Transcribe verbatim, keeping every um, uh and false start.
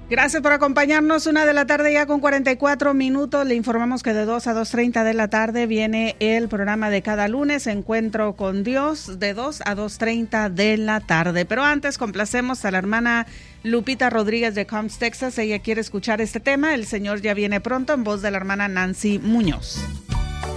Gracias por acompañarnos. Una de la tarde ya con cuarenta y cuatro minutos. Le informamos que de dos a dos treinta de la tarde viene el programa de cada lunes, Encuentro con Dios, de dos a dos treinta de la tarde. Pero antes complacemos a la hermana Lupita Rodríguez de Combs, Texas. Ella quiere escuchar este tema. El Señor ya viene pronto, en voz de la hermana Nancy Muñoz.